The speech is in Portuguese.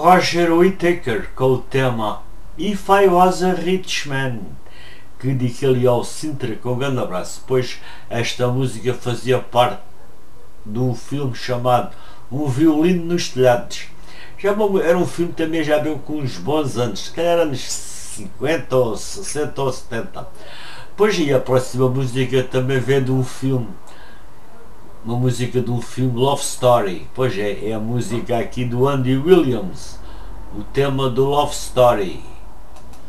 Roger Whittaker com o tema If I Was a Rich Man, que dedico ali ao Sintra com um grande abraço, pois esta música fazia parte do filme chamado Um Violino nos Telhados. Era um filme também já bem com uns bons anos, se calhar anos 50 ou 60 ou 70. Pois e a próxima música também vem de um filme, uma música de um filme Love Story. Pois é a música aqui do Andy Williams, o tema do Love Story.